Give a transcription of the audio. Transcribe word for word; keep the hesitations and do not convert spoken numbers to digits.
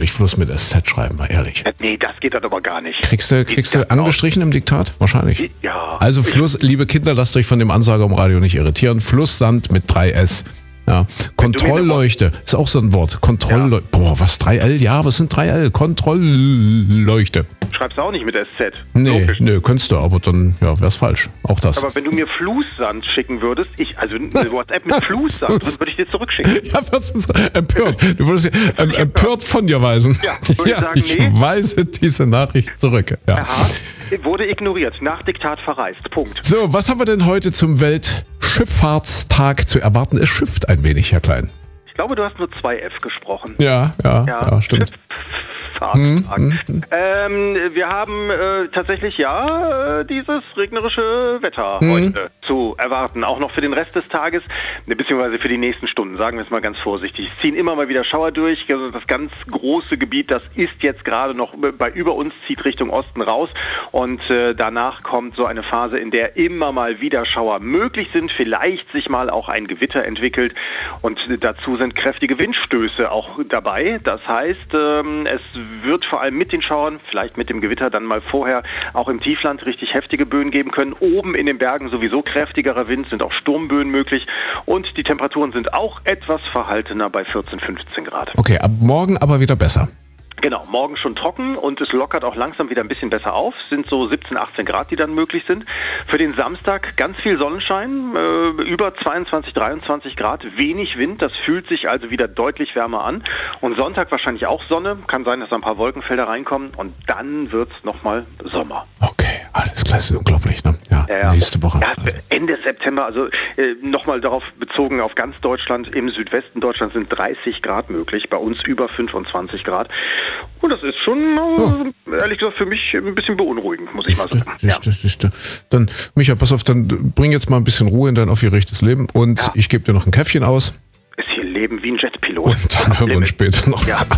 Heinrich Fluss mit S Z schreiben, mal ehrlich. Nee, das geht dann aber gar nicht. Kriegst du, kriegst du angestrichen im Diktat? Wahrscheinlich. Ja. Also Fluss, liebe Kinder, lasst euch von dem Ansager im Radio nicht irritieren. Flusssand mit drei S. Ja. Kontrollleuchte ist auch so ein Wort. Kontrollleuchte. Ja. Boah, was drei L? Ja, was sind drei L? Kontrollleuchte. Schreibst du auch nicht mit S Z? Nee, Logisch. nee, könntest du, aber dann ja, wär's falsch. Auch das. Aber wenn du mir Flusssand schicken würdest, ich, also eine WhatsApp mit Flusssand, dann würde ich dir zurückschicken. Ja, was ist empört? Du würdest ähm, empört von dir weisen. Ja, würde ja, ich sagen, nee. Ich weise diese Nachricht zurück. Ja. Aha, wurde ignoriert, nach Diktat verreist. Punkt. So, was haben wir denn heute zum Weltschifffahrtstag zu erwarten? Es schifft ein wenig, Herr Klein. Ich glaube, du hast nur zwei F gesprochen. Ja, ja, ja, ja stimmt. Hm, hm, hm. Ähm, wir haben äh, tatsächlich ja äh, dieses regnerische Wetter hm. heute zu erwarten, auch noch für den Rest des Tages, beziehungsweise für die nächsten Stunden, sagen wir es mal ganz vorsichtig. Es ziehen immer mal wieder Schauer durch, also das ganz große Gebiet, das ist jetzt gerade noch bei über uns, zieht Richtung Osten raus und äh, danach kommt so eine Phase, in der immer mal wieder Schauer möglich sind, vielleicht sich mal auch ein Gewitter entwickelt und dazu sind kräftige Windstöße auch dabei. Das heißt, ähm, es wird vor allem mit den Schauern, vielleicht mit dem Gewitter dann mal vorher auch im Tiefland richtig heftige Böen geben können. Oben in den Bergen sowieso kräftigerer Wind, sind auch Sturmböen möglich und die Temperaturen sind auch etwas verhaltener bei vierzehn, fünfzehn Grad. Okay, ab morgen aber wieder besser. Genau, morgen schon trocken und es lockert auch langsam wieder ein bisschen besser auf. Es sind so siebzehn, achtzehn Grad, die dann möglich sind. Für den Samstag ganz viel Sonnenschein, äh, über zweiundzwanzig, dreiundzwanzig Grad, wenig Wind. Das fühlt sich also wieder deutlich wärmer an. Und Sonntag wahrscheinlich auch Sonne. Kann sein, dass da ein paar Wolkenfelder reinkommen. Und dann wird's nochmal Sommer. Okay, alles klar, ist unglaublich, ne? Ja, ja, ja. Nächste Woche. Ja, Ende September, also äh, nochmal darauf bezogen auf ganz Deutschland. Im Südwesten Deutschlands sind dreißig Grad möglich, bei uns über fünfundzwanzig Grad. Und das ist schon, äh, ehrlich gesagt, für mich ein bisschen beunruhigend, muss ich mal sagen. Siehste, siehste. Dann, Micha, pass auf, dann bring jetzt mal ein bisschen Ruhe in dein aufgeregtes Leben und ja. ich gebe dir noch ein Käffchen aus. Ist hier Leben wie ein Jetpilot. Und dann hören wir uns später noch. Ja.